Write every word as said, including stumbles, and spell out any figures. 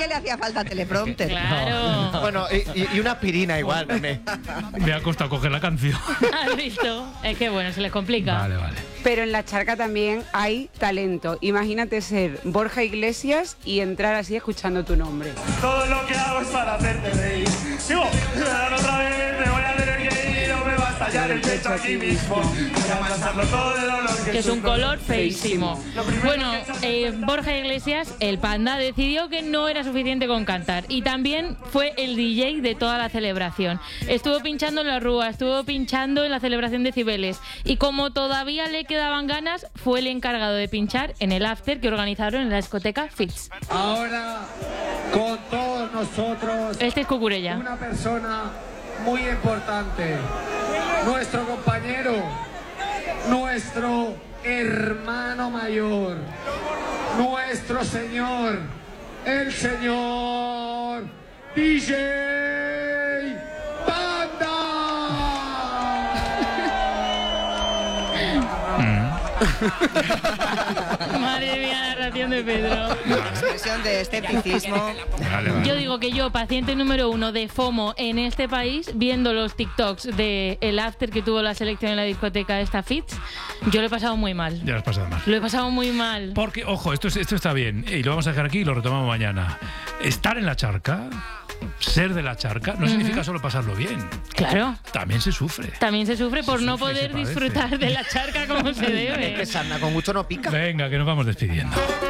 que le hacía falta teleprompter. Claro. No. Bueno, y, y una aspirina igual. Me, me ha costado coger la canción. ¿Has visto? Es que bueno, se les complica. Vale, vale. Pero en la charca también hay talento. Imagínate ser Borja Iglesias y entrar así escuchando tu nombre. Todo lo que hago es para hacerte reír. Sigo, otra vez me voy a tener que ir o me va a estallar el pecho aquí mismo. Voy a pasarlo todo de dolor que, que es un color feísimo. Bueno, eh, Borja Iglesias, el panda, decidió que no era suficiente con cantar y también fue el D J de toda la celebración. Estuvo pinchando en la rúa, estuvo pinchando en la celebración de Cibeles y como todavía le quedaban ganas, fue el encargado de pinchar en el after que organizaron en la discoteca Fitz. Ahora, con todos nosotros, este es Cucurella. Una persona muy importante, nuestro compañero, nuestro hermano mayor, nuestro señor, el señor D J Panda. Madre mía, la narración de Pedro. Expresión de escepticismo. Vale, vale. Yo digo que yo, paciente número uno de FOMO en este país, viendo los TikToks de el after que tuvo la selección en la discoteca esta Fitz, yo lo he pasado muy mal. Ya lo has pasado mal. Lo he pasado muy mal. Porque, ojo, esto, es- esto está bien y lo vamos a dejar aquí y lo retomamos mañana. Estar en la charca, ser de la charca, no significa solo pasarlo bien. Claro. También se sufre. También se sufre por Se no sufre y se poder padece. disfrutar de la charca como se debe. que sarna con mucho no pica. Venga, que nos vamos despidiendo.